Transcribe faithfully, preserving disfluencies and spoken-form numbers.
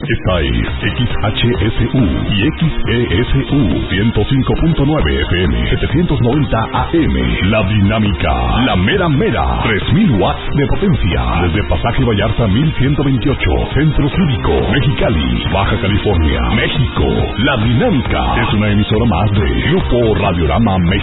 Esta es X H S U y X E S U ciento cinco punto nueve F M, setecientos noventa A M. La dinámica, la mera mera, tres mil watts de potencia. Desde Pasaje Vallarta mil ciento veintiocho, Centro Cívico, Mexicali, Baja California, México. La dinámica es una emisora más de Grupo Radiorama México.